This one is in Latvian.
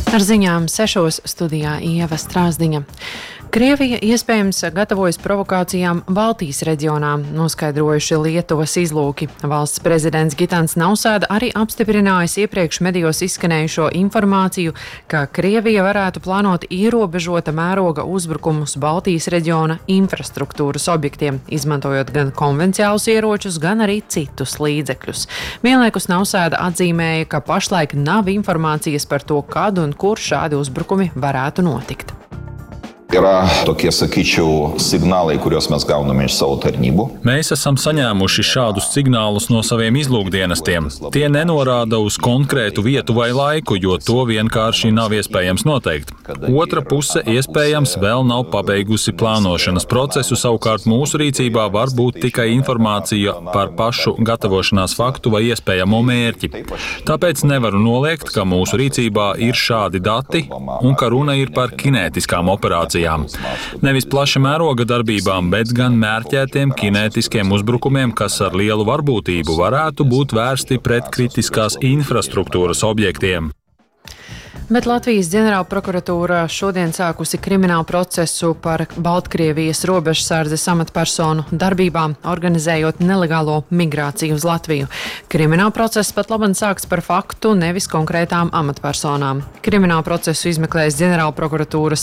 Ar ziņām 6 studijā Ieva Strāzdiņa. Krievija iespējams gatavojas provokācijām Baltijas reģionā, noskaidrojuši Lietuvas izlūki. Valsts prezidents Gitans Nausēda arī apstiprinājis iepriekš medijos izskanējušo informāciju, ka Krievija varētu plānot ierobežota mēroga uzbrukumus Baltijas reģiona infrastruktūras objektiem, izmantojot gan konvenciālus ieročus, gan arī citus līdzekļus. Vienlaikus Nausēda atzīmēja, ka pašlaik nav informācijas par to, kad un kur šādi uzbrukumi varētu notikt. Yra tokie, sakyčiau, signālai, kuriuos mēs gauname iš savo tarnybų. Mēs esam saņēmuši šādus signālus no saviem izlūkdienestiem. Tie nenorāda uz konkrētu vietu vai laiku, jo to vienkārši nav iespējams noteikt. Otra puse iespējams vēl nav pabeigusi plānošanas procesu, savukārt mūsu rīcībā var būt tikai informācija par pašu gatavošanās faktu vai iespējamo mērķi. Tāpēc nevaru noliegt, ka mūsu rīcībā ir šādi dati un ka runa ir par kinētiskām operācijām. Nevis plaša mēroga darbībām, bet gan mērķētiem kinētiskiem uzbrukumiem, kas ar lielu varbūtību varētu būt vērsti pret kritiskās infrastruktūras objektiem. Bet Latvijas ģenerālprokuratūra šodien sākusi kriminālu procesu par Baltkrievijas robežsardzes amatpersonu darbībām, organizējot nelegālo migrāciju uz Latviju. Kriminālu process pat labam sāks par faktu, nevis konkrētām amatpersonām. Kriminālu procesu izmeklēs ģenerālprokuratūras